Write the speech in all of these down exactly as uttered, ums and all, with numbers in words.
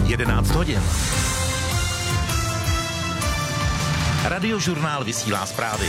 jedenáct hodin. Radiožurnál vysílá zprávy.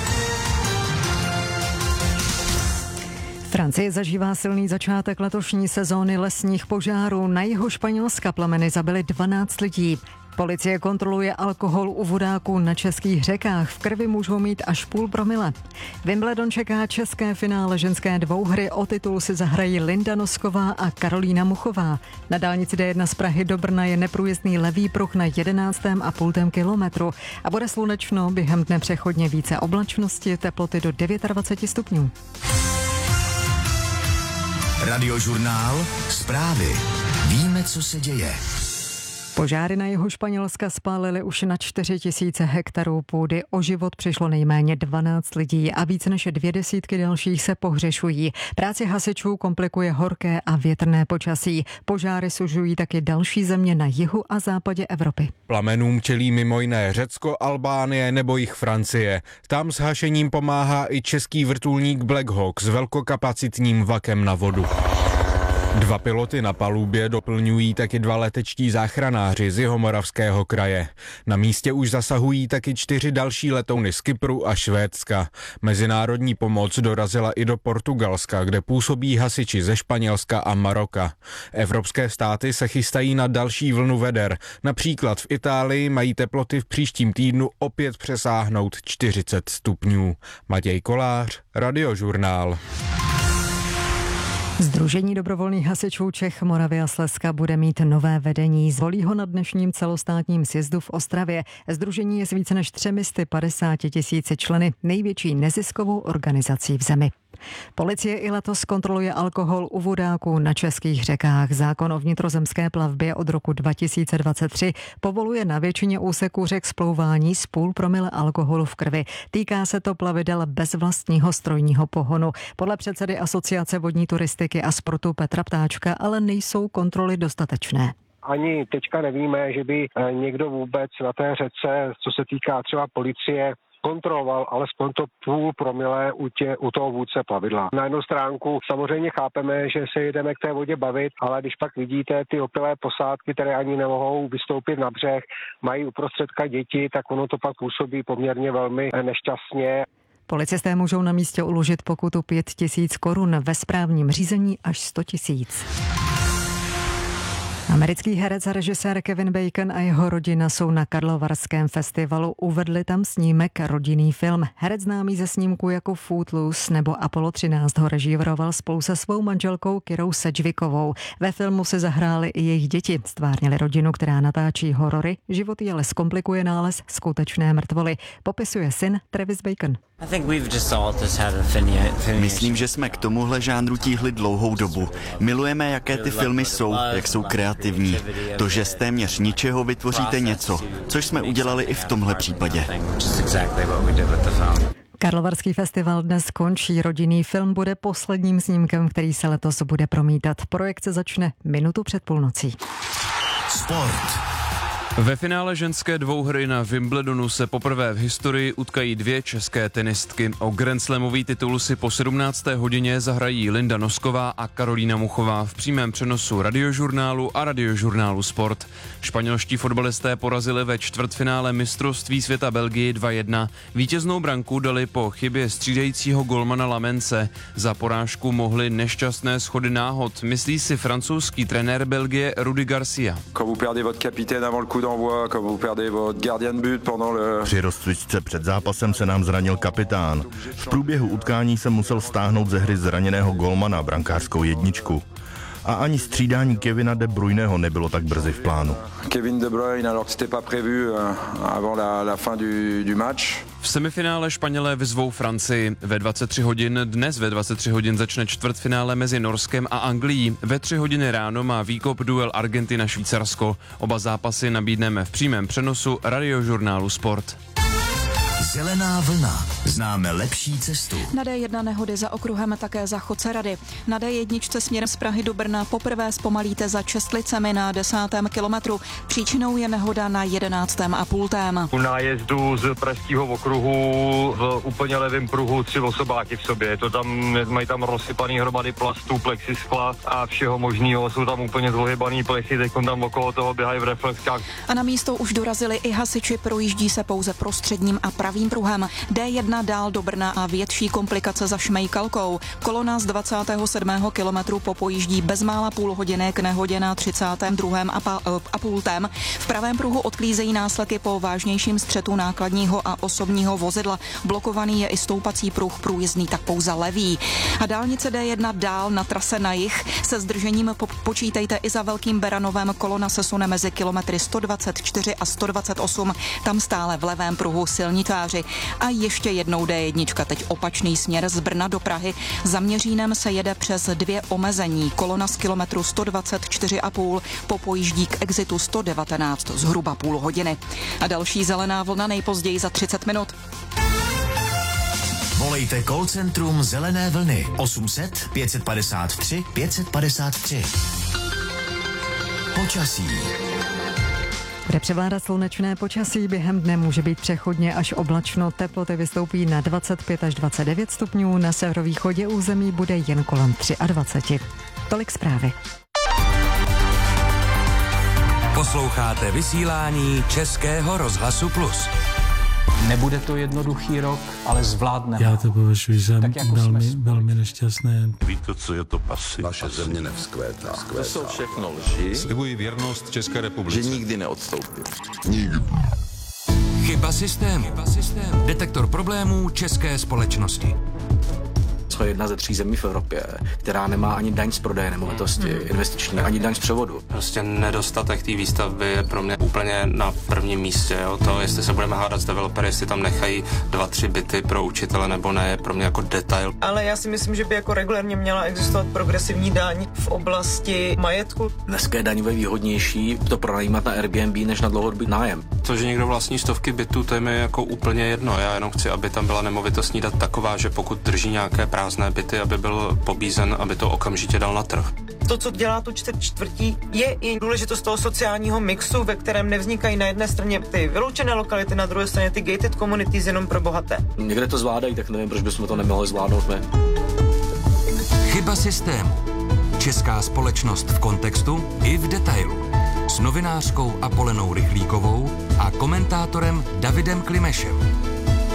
Francie zažívá silný začátek letošní sezóny lesních požárů. Na jihu Španělska plameny zabily dvanáct lidí. Policie kontroluje alkohol u vodáků na českých řekách. V krvi můžou mít až půl promile. Wimbledon čeká české finále ženské dvouhry. O titul si zahrají Linda Nosková a Karolína Muchová. Na dálnici D jedna z Prahy do Brna je neprůjezdný levý pruh na jedenáctém a půl kilometru. A bude slunečno, během dne přechodně více oblačnosti, teploty do dvacet devět stupňů. Radiožurnál Zprávy. Víme, co se děje. Požáry na jihu Španělska spálily už na čtyři tisíce hektarů půdy. O život přišlo nejméně dvanáct lidí a více než dvě desítky dalších se pohřešují. Práci hasičů komplikuje horké a větrné počasí. Požáry sužují taky další země na jihu a západě Evropy. Plamenům čelí mimo jiné Řecko, Albánie nebo jich Francie. Tam s hašením pomáhá i český vrtulník Black Hawk s velkokapacitním vlakem na vodu. Dva piloty na palubě doplňují taky dva letečtí záchranáři z Jihomoravského kraje. Na místě už zasahují taky čtyři další letouny z Kypru a Švédska. Mezinárodní pomoc dorazila i do Portugalska, kde působí hasiči ze Španělska a Maroka. Evropské státy se chystají na další vlnu veder. Například v Itálii mají teploty v příštím týdnu opět přesáhnout čtyřicet stupňů. Matěj Kolář, Radiožurnál. Sdružení dobrovolných hasičů Čech, Moravy a Slezska bude mít nové vedení. Zvolí ho na dnešním celostátním sjezdu v Ostravě. Sdružení je s více než třemi sty padesáti tisíci členy největší neziskovou organizací v zemi. Policie i letos kontroluje alkohol u vodáků na českých řekách. Zákon o vnitrozemské plavbě od roku dva tisíce dvacet tři povoluje na většině úseků řek splouvání z půl promile alkoholu v krvi. Týká se to plavidel bez vlastního strojního pohonu. Podle předsedy Asociace vodní turistiky a sportu Petra Ptáčka ale nejsou kontroly dostatečné. Ani teďka nevíme, že by někdo vůbec na té řece, co se týká třeba policie, kontroloval alespoň to půl promile u, tě, u toho vůdce plavidla. Na jednu stránku samozřejmě chápeme, že se jedeme k té vodě bavit, ale když pak vidíte ty opilé posádky, které ani nemohou vystoupit na břeh, mají uprostředka děti, tak ono to pak působí poměrně velmi nešťastně. Policisté můžou na místě uložit pokutu pět tisíc korun, ve správním řízení až sto tisíc. Americký herec a režisér Kevin Bacon a jeho rodina jsou na Karlovarském festivalu. Uvedli tam snímek Rodinný film. Herec známý ze snímku jako Footloose nebo Apollo třináct ho režíroval spolu se svou manželkou Kirou Sedgwickovou. Ve filmu se zahrály i jejich děti. Stvárnili rodinu, která natáčí horory. Život jí ale zkomplikuje nález skutečné mrtvoly. Popisuje syn Travis Bacon. Myslím, že jsme k tomuhle žánru tíhli dlouhou dobu. Milujeme, jaké ty filmy jsou, jak jsou kreativní. To, že z téměř ničeho vytvoříte něco, což jsme udělali i v tomhle případě. Karlovarský festival dnes končí. Rodinný film bude posledním snímkem, který se letos bude promítat. Projekce začne minutu před půlnocí. Sport. Ve finále ženské dvouhry na Wimbledonu se poprvé v historii utkají dvě české tenistky. O grandslamový titul si po sedmnácté hodině zahrají Linda Nosková a Karolína Muchová v přímém přenosu Radiožurnálu a Radiožurnálu Sport. Španělští fotbalisté porazili ve čtvrtfinále mistrovství světa Belgii dva jedna. Vítěznou branku dali po chybě střídajícího golmana Lamence. Za porážku mohly nešťastné schody náhod, myslí si francouzský trenér Belgie Rudi Garcia. Při rozcvičce před zápasem se nám zranil kapitán. V průběhu utkání jsem musel stáhnout ze hry zraněného golmana, brankářskou jedničku. A ani střídání Kevina De Bruyneho nebylo tak brzy v plánu. Kevin De Bruyne, alors que c'était pas prévu avant la, la fin du, du match. V semifinále Španělé vyzvou Francii. Ve dvacet tři hodin, dnes ve dvacet tři hodin začne čtvrtfinále mezi Norskem a Anglií. Ve tři hodiny ráno má výkop duel Argentina-Švýcarsko. Oba zápasy nabídneme v přímém přenosu Radiožurnálu Sport. Zelená vlna. Známe lepší cestu. Na D jedna nehody za okruhem také za Chocerady. Na D jedna směrem z Prahy do Brna poprvé zpomalíte za Čestlicemi na desátém kilometru. Příčinou je nehoda na jedenáctém a půltém. U nájezdu z pražského okruhu v úplně levém pruhu tři osobáky v sobě. To tam, mají tam rozsypaný hromady plastů, plexiskla a všeho možného. Jsou tam úplně zlohybaný plechy, teď tam okolo toho běhají v reflexkách. A na místo už dorazili i hasiči, projíždí se pouze prostředním a pravým pruhem. D jedna dál do Brna a větší komplikace za Šmejkalkou. Kolona z dvacátého sedmého kilometru popojíždí bezmála půl hodiny k nehodě na třicátém druhém a, pa, a půltém. V pravém pruhu odklízejí následky po vážnějším střetu nákladního a osobního vozidla. Blokovaný je i stoupací pruh, průjezdný tak pouze levý. A dálnice D jedna dál na trase na jih se zdržením po, počítejte i za Velkým Beranovem. Kolona se sune mezi kilometry sto dvacet čtyři a sto dvacet osm. Tam stále v levém pruhu silničáři. A ještě jednou D jedna, teď opačný směr z Brna do Prahy. Za Měřínem se jede přes dvě omezení. Kolona z kilometru sto dvacet čtyři a půl popojíždí k exitu sto devatenáct zhruba půl hodiny. A další zelená vlna nejpozději za třicet minut. Volejte call centrum Zelené vlny osm set pět padesát tři pět padesát tři. Počasí. Bude převládat slunečné počasí, během dne může být přechodně až oblačno, teploty vystoupí na dvacet pět až dvacet devět stupňů, na severovýchodě území bude jen kolem dvacet tři. Tolik zprávy. Posloucháte vysílání Českého rozhlasu Plus. Nebude to jednoduchý rok, ale zvládneme. Já to považuji za jako velmi, velmi nešťastné. Víte, co je to pasy? Naše země nevzkvétá. To jsou všechno lži. Slibuji věrnost České republice. Že nikdy neodstoupím. Nikdy. Chyba systému. Chyba systému. Detektor problémů české společnosti. Jsme jedna ze tří zemí v Evropě, která nemá ani daň z prodeje nemovitosti, hmm. investiční, ani daň z převodu. Prostě nedostatek té výstavby je pro mě úplně na prvním místě. Jo. To, jestli se budeme hádat s developery, jestli tam nechají dva, tři byty pro učitele nebo ne, je pro mě jako detail. Ale já si myslím, že by jako regulérně měla existovat progresivní daň v oblasti majetku. Dneska je daňové výhodnější to pronajímat na Airbnb, než na dlouhodobý nájem. To, že někdo vlastní stovky bytů, to je mi jako úplně jedno. Já jenom chci, aby tam byla nemovitostní dat taková, že pokud drží nějaké prázdné byty, aby byl pobízen, aby to okamžitě dal na trh. To, co dělá tu čtvrtí, je i důležitost toho sociálního mixu, ve kterém nevznikají na jedné straně ty vyloučené lokality, na druhé straně ty gated communities jenom pro bohaté. Někde to zvládají, tak nevím, proč bychom to nemohli zvládnout my. Chyba systému. Česká společnost v kontextu i v detailu. S novinářkou Apolenou Rychlíkovou a komentátorem Davidem Klimešem.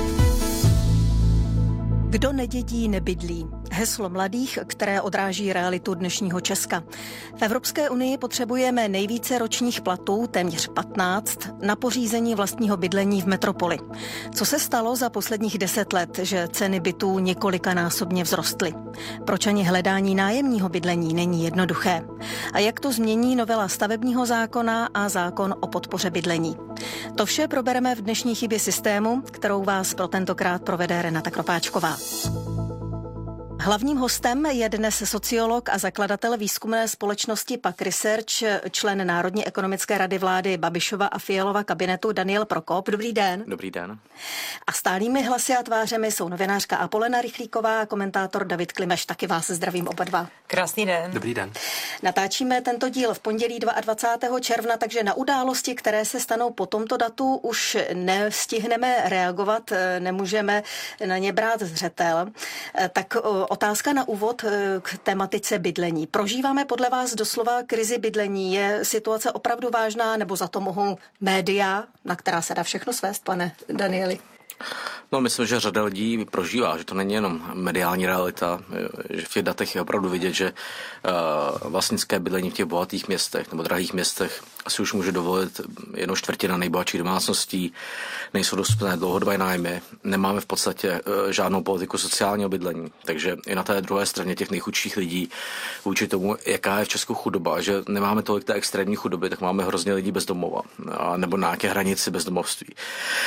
Kdo nedědí, nebydlí. Heslo mladých, které odráží realitu dnešního Česka. V Evropské unii potřebujeme nejvíce ročních platů, téměř patnáct, na pořízení vlastního bydlení v metropoli. Co se stalo za posledních deset let, že ceny bytů několikanásobně vzrostly? Proč ani hledání nájemního bydlení není jednoduché? A jak to změní novela stavebního zákona a zákon o podpoře bydlení? To vše probereme v dnešní chybě systému, kterou vás pro tentokrát provede Renata Kropáčková. Hlavním hostem je dnes sociolog a zakladatel výzkumné společnosti P A K Research, člen Národní ekonomické rady vlády Babišova a Fialova kabinetu Daniel Prokop. Dobrý den. Dobrý den. A stálými hlasy a tvářemi jsou novinářka Apolena Rychlíková a komentátor David Klimeš. Taky vás zdravím oba dva. Krásný den. Dobrý den. Natáčíme tento díl v pondělí dvacátého druhého června, takže na události, které se stanou po tomto datu, už nestihneme reagovat, nemůžeme na ně brát zřetel. Tak otázka na úvod k tematice bydlení. Prožíváme podle vás doslova krizi bydlení? Je situace opravdu vážná, nebo za to mohou média, na která se dá všechno svést, pane Danieli? No, myslím, že řada lidí prožívá, že to není jenom mediální realita, že v těch datech je opravdu vidět, že uh, vlastnické bydlení v těch bohatých městech nebo drahých městech si už může dovolit jednou čtvrtina nejbohatších domácností, nejsou dostupné dlouhodobé nájmy, nemáme v podstatě uh, žádnou politiku sociálního bydlení, takže i na té druhé straně těch nejchudších lidí vůči tomu, jaká je v Česku chudoba, že nemáme tolik té extrémní chudoby, tak máme hrozně lidí bez domova, a, nebo na nějaké hranici bezdomovství.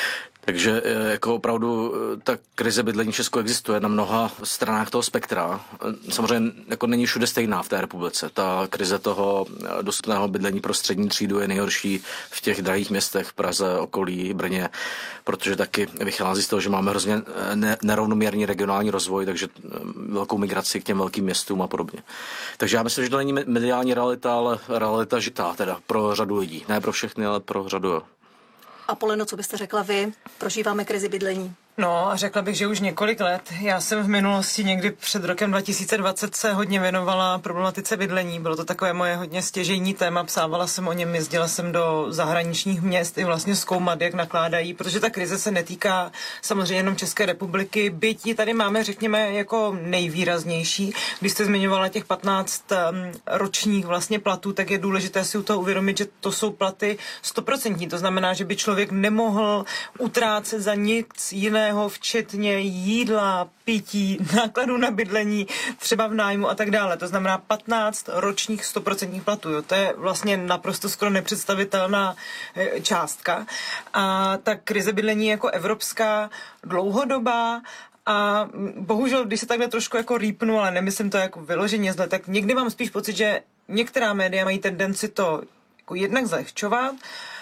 Takže jako opravdu ta krize bydlení v Česku existuje na mnoha stranách toho spektra. Samozřejmě jako není všude stejná v té republice. Ta krize toho dostupného bydlení pro střední třídu je nejhorší v těch drahých městech, Praze, okolí, Brně, protože taky vychází z toho, že máme hrozně nerovnoměrný regionální rozvoj, takže velkou migraci k těm velkým městům a podobně. Takže já myslím, že to není mediální realita, ale realita žitá teda pro řadu lidí. Ne pro všechny, ale pro řadu, jo. A Poleno, co byste řekla vy? Prožíváme krizi bydlení. No a řekla bych, že už několik let. Já jsem v minulosti někdy před rokem dva tisíce dvacet se hodně věnovala problematice bydlení. Bylo to takové moje hodně stěžejní téma, psávala jsem o něm, jezdila jsem do zahraničních měst i vlastně zkoumat, jak nakládají, protože ta krize se netýká samozřejmě jenom České republiky, byť ji tady máme, řekněme, jako nejvýraznější. Když jste zmiňovala těch patnáct ročních vlastně platů, tak je důležité si u toho uvědomit, že to jsou platy stoprocentní. To znamená, že by člověk nemohl utrácet za nic jiného, včetně jídla, pití, nákladů na bydlení, třeba v nájmu a tak dále. To znamená patnáct ročních stoprocentních platů. Jo. To je vlastně naprosto skoro nepředstavitelná částka. A ta krize bydlení jako evropská dlouhodobá. A bohužel, když se takhle trošku jako rýpnu, ale nemyslím to jako vyloženě zle, tak někdy mám spíš pocit, že některá média mají tendenci to jako jednak zlehčovat,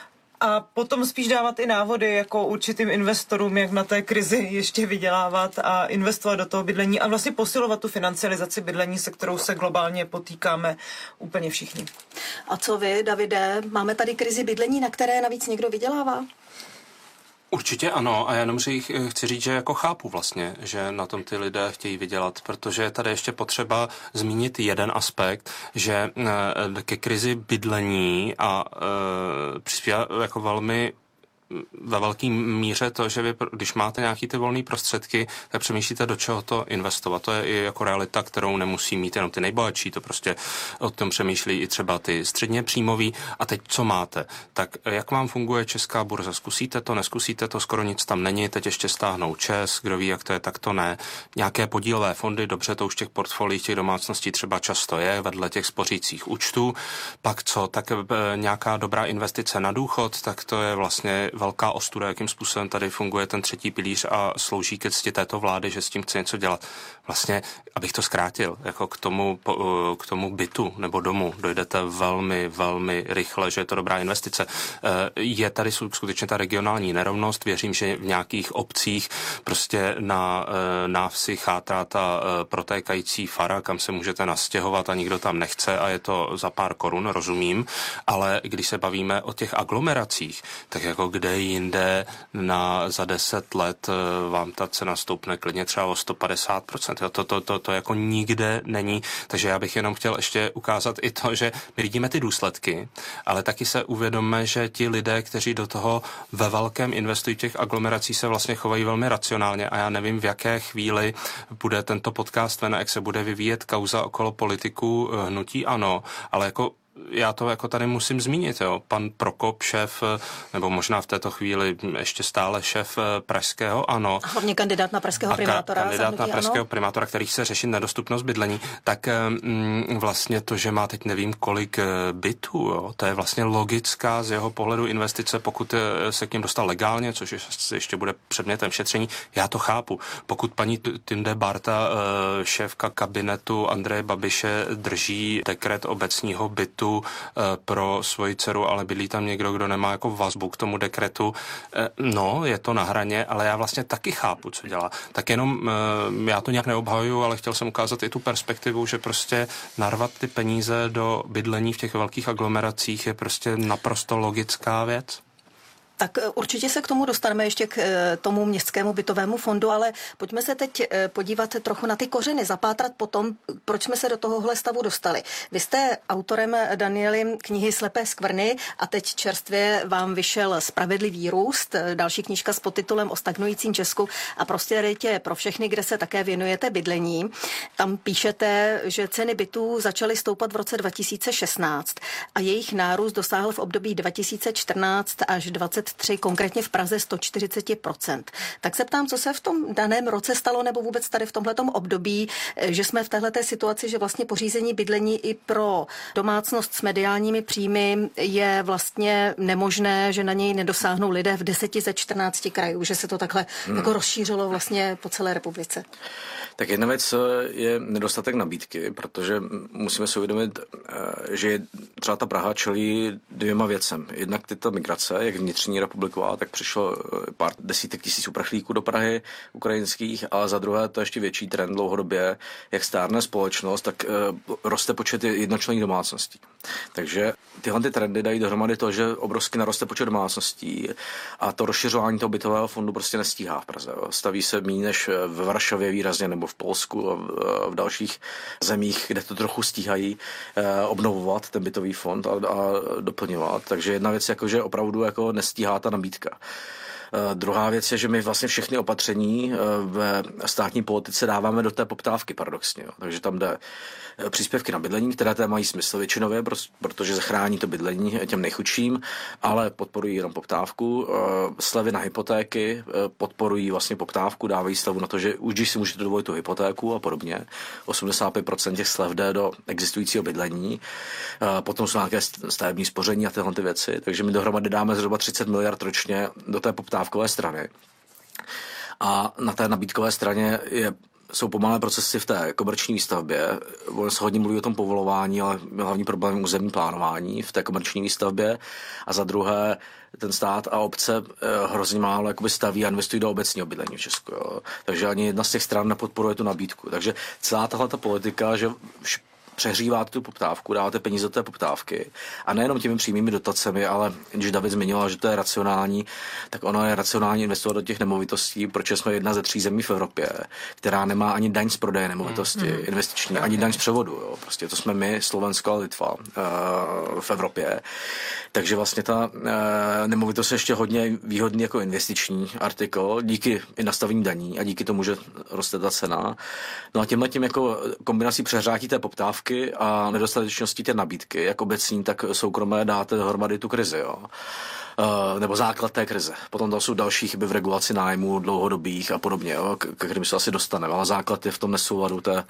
a potom spíš dávat i návody jako určitým investorům, jak na té krizi ještě vydělávat a investovat do toho bydlení a vlastně posilovat tu financializaci bydlení, se kterou se globálně potýkáme úplně všichni. A co vy, Davide? Máme tady krizi bydlení, na které navíc někdo vydělává? Určitě ano, a já jenom si chci říct, že jako chápu vlastně, že na tom ty lidé chtějí vydělat, protože je tady ještě potřeba zmínit jeden aspekt, že ke krizi bydlení a e, přispívá jako velmi ve velké míře to, že vy, když máte nějaký ty volné prostředky, tak přemýšlíte, do čeho to investovat. To je i jako realita, kterou nemusí mít jenom ty nejbohatší, to prostě o tom přemýšlí i třeba ty středně příjmoví. A teď co máte? Tak jak vám funguje česká burza? Zkusíte to, neskusíte to, skoro nic tam není, teď ještě stáhnou ČEZ, kdo ví, jak to je, tak to ne. Nějaké podílové fondy, dobře, to už těch portfolií těch domácností třeba často je, vedle těch spořících účtů. Pak co? Tak nějaká dobrá investice na důchod, tak to je vlastně velká ostuda, jakým způsobem tady funguje ten třetí pilíř a slouží ke cti této vlády, že s tím chce něco dělat. Vlastně, abych to zkrátil, jako k tomu, k tomu bytu nebo domu dojdete velmi, velmi rychle, že je to dobrá investice. Je tady skutečně ta regionální nerovnost, věřím, že v nějakých obcích prostě na návsi chátrá ta protékající fara, kam se můžete nastěhovat a nikdo tam nechce a je to za pár korun, rozumím, ale když se bavíme o těch aglomeracích, tak jako kde jinde na za deset let vám ta cena stoupne klidně třeba o sto padesát procent. To, to, to, to jako nikde není. Takže já bych jenom chtěl ještě ukázat i to, že my vidíme ty důsledky, ale taky se uvědomme, že ti lidé, kteří do toho ve velkém investují těch aglomerací, se vlastně chovají velmi racionálně a já nevím, v jaké chvíli bude tento podcast ven, jak se bude vyvíjet kauza okolo politiků hnutí ANO, ale jako já to jako tady musím zmínit, jo. Pan Prokop, šéf, nebo možná v této chvíli ještě stále šéf pražského ANO. A hlavně kandidát na pražského primátora. Kandidát na pražského primátora, který chce řešit nedostupnost bydlení, tak mm, vlastně to, že má teď nevím kolik bytů, jo, to je vlastně logická z jeho pohledu investice, pokud se k něm dostal legálně, což ještě bude předmětem šetření. Já to chápu. Pokud paní Tinde Barta, šéfka kabinetu Andreje Babiše, drží dekret obecního bytu pro svoji dceru, ale bydlí tam někdo, kdo nemá jako vazbu k tomu dekretu. No, je to na hraně, ale já vlastně taky chápu, co dělá. Tak jenom já to nějak neobhajuju, ale chtěl jsem ukázat i tu perspektivu, že prostě narvat ty peníze do bydlení v těch velkých aglomeracích je prostě naprosto logická věc. Tak určitě se k tomu dostaneme ještě k tomu městskému bytovému fondu, ale pojďme se teď podívat trochu na ty kořeny, zapátrat potom, proč jsme se do tohohle stavu dostali. Vy jste autorem, Danieli, knihy Slepé skvrny a teď čerstvě vám vyšel Spravedlivý růst, další knížka s podtitulem O stagnujícím Česku a prosperitě pro všechny, kde se také věnujete bydlení. Tam píšete, že ceny bytů začaly stoupat v roce dva tisíce šestnáct a jejich nárůst dosáhl v období dva tisíce čtrnáct až dvacet tři, konkrétně v Praze sto čtyřicet procent. Tak se ptám, co se v tom daném roce stalo, nebo vůbec tady v tomhletom období, že jsme v téhleté situaci, že vlastně pořízení bydlení i pro domácnost s mediálními příjmy je vlastně nemožné, že na něj nedosáhnou lidé v deseti ze čtrnácti krajů, že se to takhle hmm. jako rozšířilo vlastně po celé republice. Tak jedna věc je nedostatek nabídky, protože musíme si uvědomit, že třeba ta Praha čelí dvěma věcem. Jednak ta migrace, jak vnitřní republiková, tak přišlo pár desítek tisíc uprchlíků do Prahy ukrajinských, a za druhé to ještě větší trend dlouhodobě, jak stárne společnost, tak roste počet jednočlenných domácností. Takže tyhle ty trendy dají dohromady to, že obrovsky naroste počet domácností a to rozšiřování toho bytového fondu prostě nestíhá v Praze. Staví se méně než ve Varšavě výrazně, nebo v Polsku a v dalších zemích, kde to trochu stíhají obnovovat ten bytový fond a, a doplňovat. Takže jedna věc je, jako, že opravdu jako nestíhá ta nabídka. Uh, druhá věc je, že my vlastně všechny opatření uh, ve státní politice dáváme do té poptávky paradoxně. Jo. Takže tam jde uh, příspěvky na bydlení, které té mají smysl většinově, protože zachrání to bydlení těm nejchudším, ale podporují jenom poptávku. Uh, slevy na hypotéky uh, podporují vlastně poptávku, dávají slevu na to, že už když si můžete dovolit tu hypotéku a podobně. osmdesát pět procent těch slev jde do existujícího bydlení. Uh, potom jsou nějaké stavební spoření a tyhle ty věci. Takže my dohromady dáme zhruba třicet miliard ročně do té poptávky strany. A na té nabídkové straně je, jsou pomalé procesy v té komerční výstavbě. On se hodně mluví o tom povolování, ale hlavní problém je územní plánování v té komerční výstavbě. A za druhé, ten stát a obce hrozně málo jakoby staví a investují do obecního bydlení v Česku. Jo. Takže ani jedna z těch stran nepodporuje tu nabídku. Takže celá tahle ta politika, že přehříváte tu poptávku, dáváte peníze do té poptávky a nejenom těmi přímými dotacemi, ale když David zmiňoval, že to je racionální, tak ono je racionální investovat do těch nemovitostí, protože jsme jedna ze tří zemí v Evropě, která nemá ani daň z prodeje nemovitosti mm. investiční, ani daň z převodu. Jo. Prostě to jsme my, Slovensko a Litva uh, v Evropě. Takže vlastně ta uh, nemovitost je ještě hodně výhodný jako investiční artikl, díky i nastavení daní a díky tomu, že roste ta cena. No a tímhle tím jako kombinací přehřátí té poptávky a nedostatečnosti té nabídky, jak obecní, tak soukromé, dáte dohromady tu krizi, jo. Uh, nebo základ té krize. Potom tam jsou další chyby v regulaci nájmu dlouhodobých a podobně, jo, k, k kterým se asi dostaneme, ale základ je v tom nesouladu té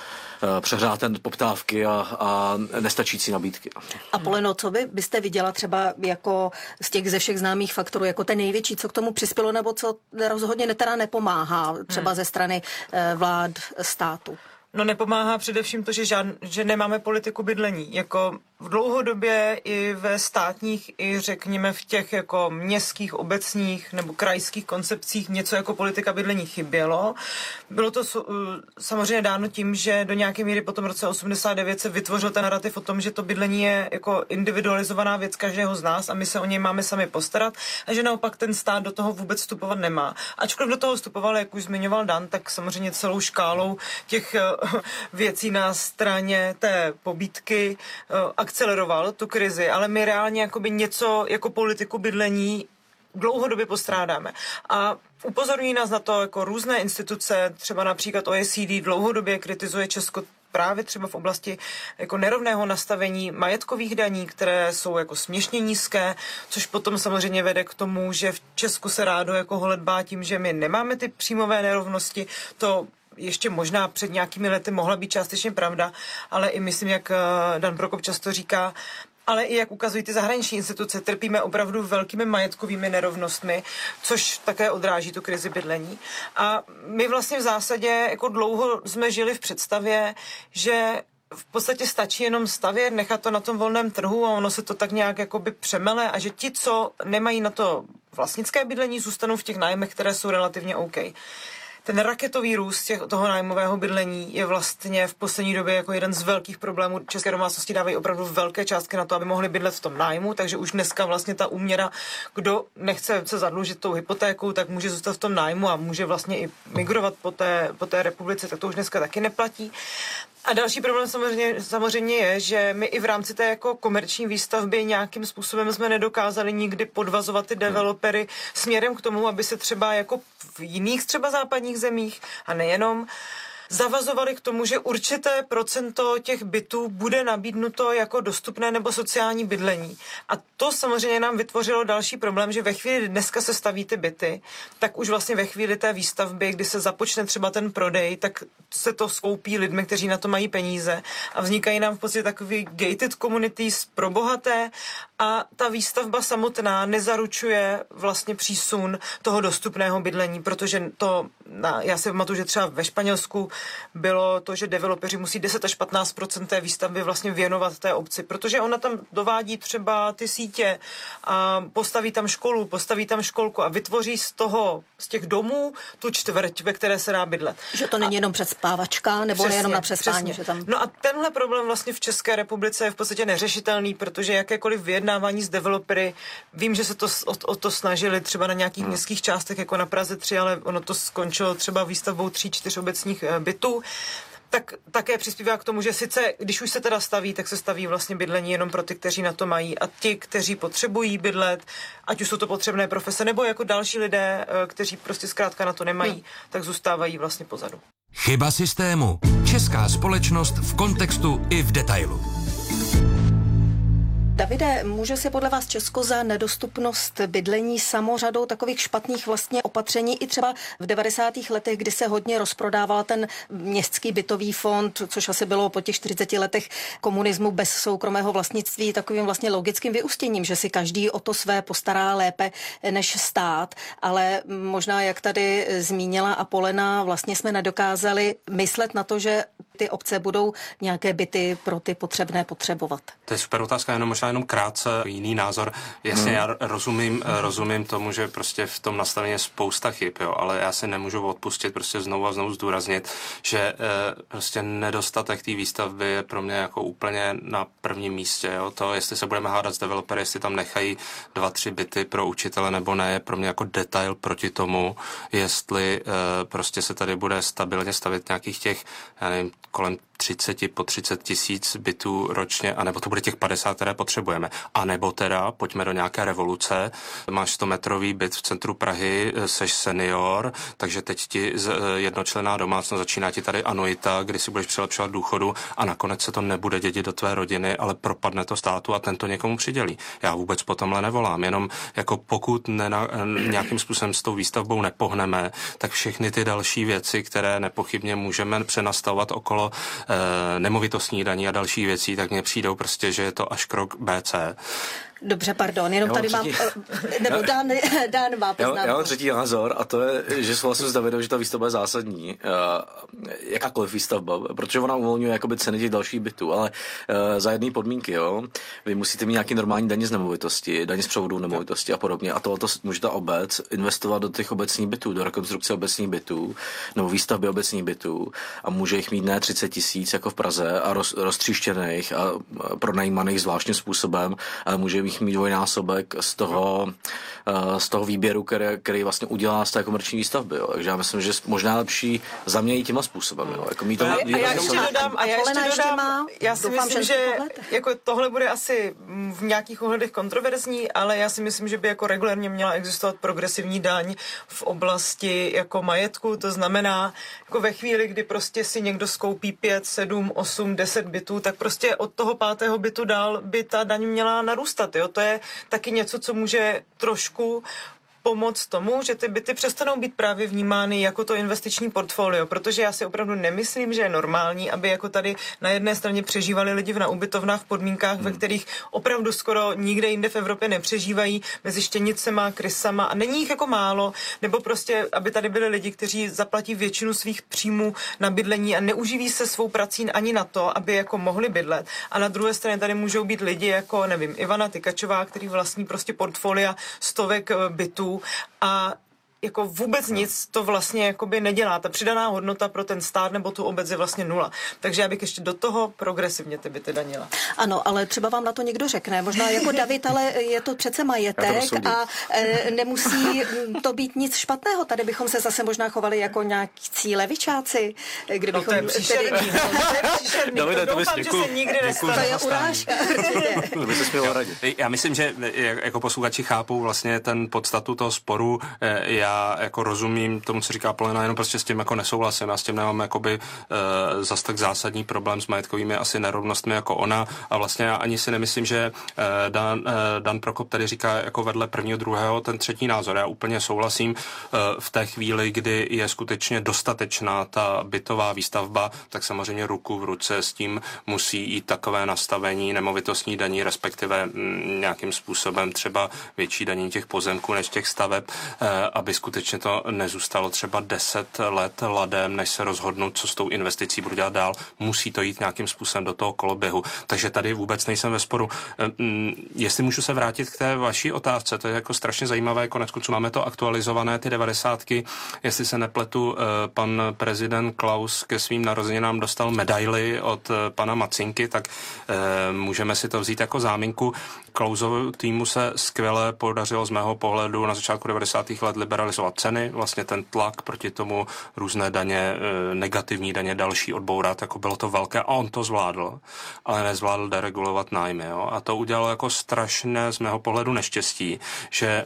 přehráté poptávky a, a nestačící nabídky. A Poleno, co by byste viděla třeba jako z těch ze všech známých faktorů, jako ten největší, co k tomu přispělo, nebo co rozhodně teda nepomáhá třeba hmm. ze strany vlád státu? No nepomáhá především to, že, žád, že nemáme politiku bydlení. Jako v dlouhodobě i ve státních, i řekněme v těch jako městských, obecních nebo krajských koncepcích něco jako politika bydlení chybělo. Bylo to samozřejmě dáno tím, že do nějaké míry po tom roce osmdesát devět se vytvořil ten narrativ o tom, že to bydlení je jako individualizovaná věc každého z nás a my se o něj máme sami postarat a že naopak ten stát do toho vůbec vstupovat nemá. Ačkoliv do toho vstupoval, jak už zmiňoval Dan, tak samozřejmě celou škálou těch věcí na straně té pobídky akceleroval tu krizi, ale my reálně jakoby něco jako politiku bydlení dlouhodobě postrádáme. A upozorňují nás na to jako různé instituce, třeba například O E C D dlouhodobě kritizuje Česko právě třeba v oblasti jako nerovného nastavení majetkových daní, které jsou jako směšně nízké, což potom samozřejmě vede k tomu, že v Česku se rádo jako holedbá tím, že my nemáme ty příjmové nerovnosti. To ještě možná před nějakými lety mohla být částečně pravda, ale i myslím, jak Dan Prokop často říká, ale i jak ukazují ty zahraniční instituce, trpíme opravdu velkými majetkovými nerovnostmi, což také odráží tu krizi bydlení. A my vlastně v zásadě jako dlouho jsme žili v představě, že v podstatě stačí jenom stavět, nechat to na tom volném trhu a ono se to tak nějak jakoby přemele a že ti, co nemají na to vlastnické bydlení, zůstanou v těch nájmech, které jsou relativně OK. Ten raketový růst těch, toho nájmového bydlení je vlastně v poslední době jako jeden z velkých problémů. České domácnosti dávají opravdu velké částky na to, aby mohli bydlet v tom nájmu, takže už dneska vlastně ta úměra, kdo nechce se zadlužit tou hypotékou, tak může zůstat v tom nájmu a může vlastně i migrovat po té, po té republice, tak to už dneska taky neplatí. A další problém samozřejmě, samozřejmě je, že my i v rámci té jako komerční výstavby nějakým způsobem jsme nedokázali nikdy podvazovat ty developery směrem k tomu, aby se třeba jako v jiných třeba západních zemích a nejenom zavazovali k tomu, že určité procento těch bytů bude nabídnuto jako dostupné nebo sociální bydlení. A to samozřejmě nám vytvořilo další problém, že ve chvíli, kdy dneska se staví ty byty, tak už vlastně ve chvíli té výstavby, kdy se započne třeba ten prodej, tak se to skoupí lidmi, kteří na to mají peníze a vznikají nám v podstatě takový gated communities pro bohaté a ta výstavba samotná nezaručuje vlastně přísun toho dostupného bydlení, protože to, na, já si pamatuju, že třeba ve Španělsku bylo to, že developeři musí deset až patnáct procent té výstavby vlastně věnovat té obci, protože ona tam dovádí třeba ty sítě a postaví tam školu, postaví tam školku a vytvoří z toho, z těch domů tu čtvrť, ve které se dá bydlet. Že to není jenom předspávačka, nebo přesně, nejenom na přespání. Že tam... No a tenhle problém vlastně v České republice je v podstatě neřešitelný, protože jakékoliv vyjednávání s developery, vím, že se to o, o to snažili třeba na nějakých hmm. městských částech, jako na Praze tři, ale ono to skončilo třeba výstavbou tří, čtyř obecních bytů, tak také přispívá k tomu, že sice, když už se teda staví, tak se staví vlastně bydlení jenom pro ty, kteří na to mají a ti, kteří potřebují bydlet, ať už jsou to potřebné profese, nebo jako další lidé, kteří prostě zkrátka na to nemají, hmm. tak zůstávají vlastně pozadu. Chyba systému. Česká společnost v kontextu i v detailu. Davide, může si podle vás Česko za nedostupnost bydlení samo řadou takových špatných vlastně opatření i třeba v devadesátých letech, kdy se hodně rozprodával ten městský bytový fond, což asi bylo po těch čtyřiceti letech komunismu bez soukromého vlastnictví takovým vlastně logickým vyústěním, že si každý o to své postará lépe než stát, ale možná, jak tady zmínila Apolena, vlastně jsme nedokázali myslet na to, že ty obce budou nějaké byty pro ty potřebné potřebovat. To je super otázka, jenom možná jenom krátce jiný názor. Jasně, hmm. já rozumím, rozumím tomu, že prostě v tom nastavení je spousta chyb, jo, ale já si nemůžu odpustit prostě znovu a znovu zdůraznit, že e, prostě nedostatek té výstavby je pro mě jako úplně na prvním místě. Jo. To, jestli se budeme hádat s developery, jestli tam nechají dva, tři byty pro učitele nebo ne, je pro mě jako detail proti tomu, jestli e, prostě se tady bude stabilně stavit nějakých těch, já nevím, kolem třicet po třicet tisíc bytů ročně, anebo to bude těch padesát, které potřebujeme. A nebo teda, pojďme do nějaké revoluce, máš sto metrový byt v centru Prahy, seš senior, takže teď ti jednočlenná domácnost začíná ti tady anuita, kdy si budeš přilepšovat důchodu a nakonec se to nebude dědit do tvé rodiny, ale propadne to státu a ten to někomu přidělí. Já vůbec po tomhle nevolám, jenom jako pokud nena, nějakým způsobem s tou výstavbou nepohneme, tak všechny ty další věci, které nepochybně můžeme přenastavovat okolo nemovitostní daní a další věcí, tak mně přijdou prostě, že je to až krok bé cé. Dobře, pardon, jenom já tady mám, třetí... nebo Dan, Dan má poznámku. Já, já mám třetí názor a to je, že souhlasím s Davidem, že ta výstavba je zásadní. Uh, jakákoliv výstavba, protože ona uvolňuje jakoby ceny těch dalších bytů, ale uh, za jedné podmínky, jo. Vy musíte mít nějaký normální daně z nemovitosti, daně z převodu nemovitosti a podobně a tohle může ta obec investovat do těch obecních bytů, do rekonstrukce obecních bytů nebo výstavby obecních bytů a může jich mít ne třicet tisíc jako v Praze a roz, roztříštěných a pronajímaných zvláštním způsobem, ale může jich mít dvojnásobek z toho, z toho výběru, který, který vlastně udělá z té komerční výstavby. Jo. Takže já myslím, že možná lepší za mě i tímhle způsobem. Jo. Jako mít to, a, a já ještě dodám, a já ještě dodám, já si myslím, že jako tohle bude asi v nějakých ohledech kontroverzní, ale já si myslím, že by jako regulérně měla existovat progresivní daň v oblasti jako majetku. To znamená, jako ve chvíli, kdy prostě si někdo skoupí pět, sedm, osm, deset bytů, tak prostě od toho pátého bytu dál by ta daň měla narůstat. Jo? To je taky něco, co může trošku pomoct tomu, že ty byty přestanou být právě vnímány jako to investiční portfolio, protože já si opravdu nemyslím, že je normální, aby jako tady na jedné straně přežívali lidi na ubytovnách v podmínkách, hmm. ve kterých opravdu skoro nikde jinde v Evropě nepřežívají, mezi štěnicema, krysama a není jich jako málo, nebo prostě, aby tady byli lidi, kteří zaplatí většinu svých příjmů na bydlení a neuživí se svou prací ani na to, aby jako mohli bydlet. A na druhé straně tady můžou být lidi jako, nevím, Ivana Tykačová, který vlastní prostě portfolia stovek bytů a jako vůbec nic to vlastně jakoby nedělá. Ta přidaná hodnota pro ten stát nebo tu obec je vlastně nula. Takže já bych ještě do toho progresivně ty byty danila. Ano, ale třeba vám na to někdo řekne. Možná jako David, ale je to přece majetek a e, nemusí to být nic špatného. Tady bychom se zase možná chovali jako nějakí levičáci. Kdybychom, no to je příšerný. Tedy... Davide, to bys děkuji. To nikdy nestane. To je urážka. To by se smělo radit. Já myslím, že jako posluchači chápou vlastně ten podstatu toho sporu. Já já jako rozumím tomu, co říká Polena, jenom prostě s tím jako nesouhlasím. Já s tím nemám jakoby e, zas tak zásadní problém s majetkovými asi nerovnostmi jako ona a vlastně já ani si nemyslím, že e, Dan, e, Dan Prokop tady říká jako vedle prvního, druhého ten třetí názor. Já úplně souhlasím e, v té chvíli, kdy je skutečně dostatečná ta bytová výstavba, tak samozřejmě ruku v ruce s tím musí jít takové nastavení nemovitostní daní, respektive m, nějakým způsobem třeba větší daní těch pozemků než těch staveb, e, aby skutečně to nezůstalo třeba deset let ladem, než se rozhodnu, co s tou investicí budu dělat dál. Musí to jít nějakým způsobem do toho koloběhu. Takže tady vůbec nejsem ve sporu. Jestli můžu se vrátit k té vaší otázce, to je jako strašně zajímavé, koneckonců máme to aktualizované, ty devadesátky, jestli se nepletu, pan prezident Klaus ke svým narozeninám dostal medaily od pana Macinky, tak můžeme si to vzít jako záminku. Klausovu týmu se skvěle podařilo z mého pohledu na začátku devadesátých let liberalizovat ceny, vlastně ten tlak proti tomu, různé daně, negativní daně, další odbourat, jako bylo to velké a on to zvládl, ale nezvládl deregulovat nájmy. Jo? A to udělalo jako strašné z mého pohledu neštěstí, že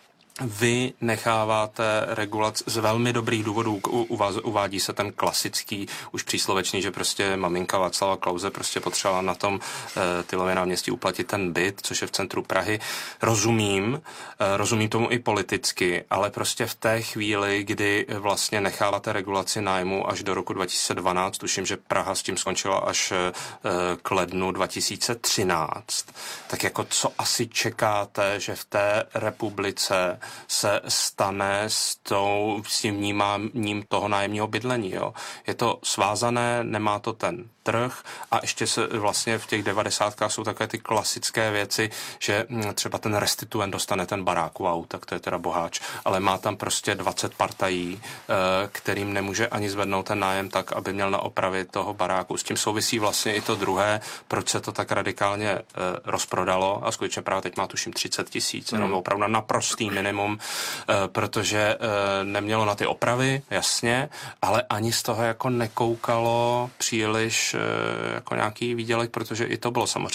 vy necháváte regulaci z velmi dobrých důvodů, uvádí se ten klasický, už příslovečný, že prostě maminka Václava Klause prostě potřebovala na tom e, Tylově náměstí uplatit ten byt, což je v centru Prahy. Rozumím, e, rozumím tomu i politicky, ale prostě v té chvíli, kdy vlastně necháváte regulaci nájmu až do roku dva tisíce dvanáct, tuším, že Praha s tím skončila až e, k lednu dva tisíce třináct, tak jako co asi čekáte, že v té republice se stane s, tou, s tím vnímáním toho nájemního bydlení. Jo. Je to svázané, nemá to ten trh a ještě se vlastně v těch devadesátkách jsou takové ty klasické věci, že třeba ten restituent dostane ten barák, wow, tak to je teda boháč, ale má tam prostě dvacet partají, kterým nemůže ani zvednout ten nájem tak, aby měl na opravy toho baráku. S tím souvisí vlastně i to druhé, proč se to tak radikálně rozprodalo a skutečně právě teď má tuším třicet tisíc, jenom opravdu na naprostý minimum, protože nemělo na ty opravy, jasně, ale ani z toho jako nekoukalo příliš jako nějaký výdělek, protože i to bylo samozřejmě